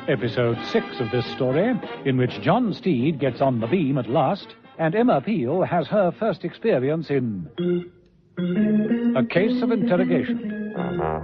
Episode 6 of this story, in which John Steed gets on the beam at last, and Emma Peel has her first experience in a case of interrogation.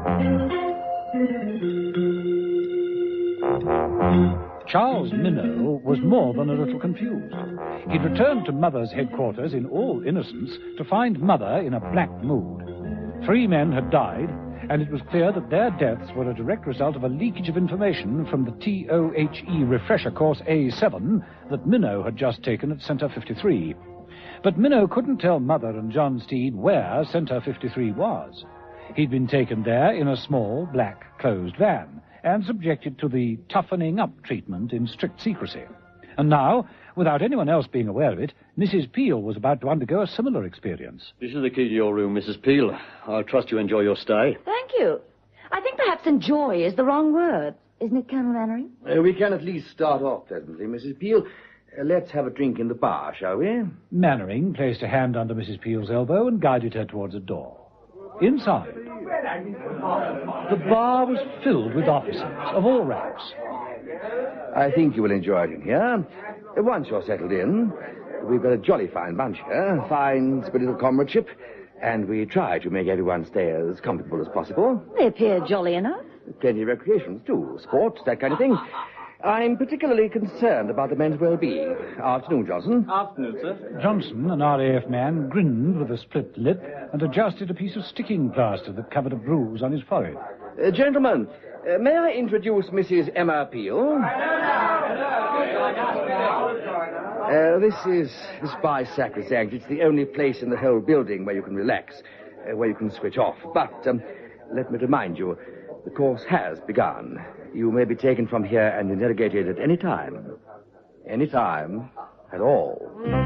Charles Minnow was more than a little confused. He'd returned to Mother's headquarters in all innocence to find Mother in a black mood. 3 men had died, and it was clear that their deaths were a direct result of a leakage of information from the TOHE refresher course A7 that Minnow had just taken at Centre 53. But Minnow couldn't tell Mother and John Steed where Centre 53 was. He'd been taken there in a small, black, closed van and subjected to the toughening up treatment in strict secrecy. And now, without anyone else being aware of it, Mrs. Peel was about to undergo a similar experience. This is the key to your room, Mrs. Peel. I trust you enjoy your stay. Thank you. I think perhaps enjoy is the wrong word. Isn't it, Colonel Mannering? We can at least start off pleasantly, Mrs. Peel. Let's have a drink in the bar, shall we? Mannering placed a hand under Mrs. Peel's elbow and guided her towards a door. Inside, the bar was filled with officers of all ranks. I think you will enjoy it in here. Once you're settled in, we've got a jolly fine bunch here, fine spirited comradeship, and we try to make everyone stay as comfortable as possible. They appear jolly enough. Plenty of recreations, too. Sports, that kind of thing. I'm particularly concerned about the men's well-being. Afternoon, Johnson. Afternoon, sir. Johnson, an RAF man, grinned with a split lip and adjusted a piece of sticking plaster that covered a bruise on his forehead. Gentlemen, may I introduce Mrs. Emma Peel? This bar is sacrosanct. It's the only place in the whole building where you can relax, where you can switch off. But let me remind you, the course has begun. You may be taken from here and interrogated at any time. Any time at all.